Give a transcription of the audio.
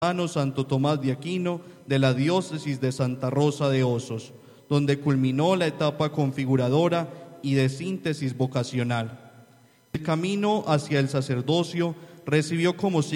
hermano Santo Tomás de Aquino de la diócesis de Santa Rosa de Osos, donde culminó la etapa configuradora y de síntesis vocacional. El camino hacia el sacerdocio recibió como